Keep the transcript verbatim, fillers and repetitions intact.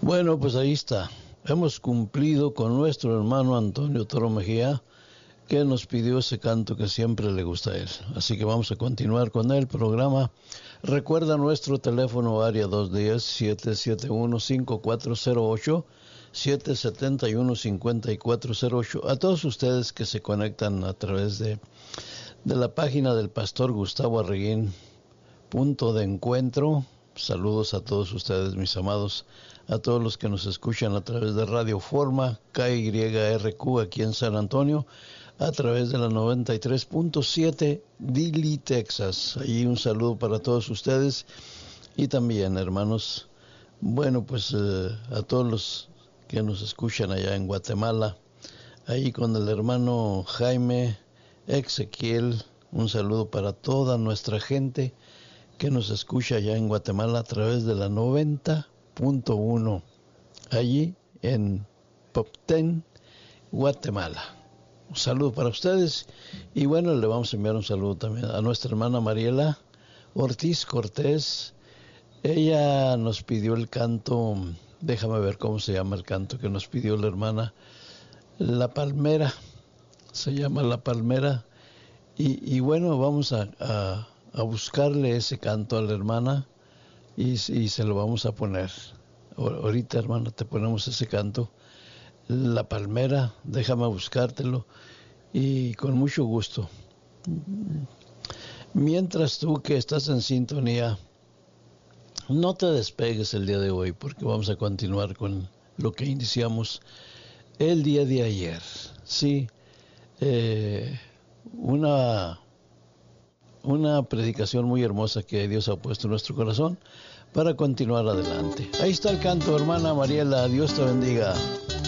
Bueno, pues ahí está. Hemos cumplido con nuestro hermano Antonio Toro Mejía, que nos pidió ese canto que siempre le gusta a él. Así que vamos a continuar con el programa. Recuerda nuestro teléfono área dos uno cero, siete siete uno, cinco cuatro cero ocho, siete siete uno, cinco cuatro cero ocho. A todos ustedes que se conectan a través de, de la página del pastor Gustavo Arreguín, punto de encuentro. Saludos a todos ustedes, mis amados, a todos los que nos escuchan a través de Radio Forma, K Y R Q aquí en San Antonio, a través de la noventa y tres punto siete Dilley, Texas. Allí un saludo para todos ustedes y también, hermanos, bueno, pues eh, a todos los que nos escuchan allá en Guatemala, ahí con el hermano Jaime Ezequiel, un saludo para toda nuestra gente que nos escucha allá en Guatemala a través de la noventa punto uno, allí en Popten, Guatemala. Un saludo para ustedes y bueno, le vamos a enviar un saludo también a nuestra hermana Mariela Ortiz Cortés. Ella nos pidió el canto, déjame ver cómo se llama el canto que nos pidió la hermana, La Palmera, se llama La Palmera y, y bueno, vamos a, a a buscarle ese canto a la hermana y, y se lo vamos a poner. Ahorita, hermana, te ponemos ese canto, La Palmera, déjame buscártelo y con mucho gusto. Mientras tú que estás en sintonía, no te despegues el día de hoy porque vamos a continuar con lo que iniciamos el día de ayer. Sí, eh, una... una predicación muy hermosa que Dios ha puesto en nuestro corazón para continuar adelante. Ahí está el canto, hermana Mariela, Dios te bendiga.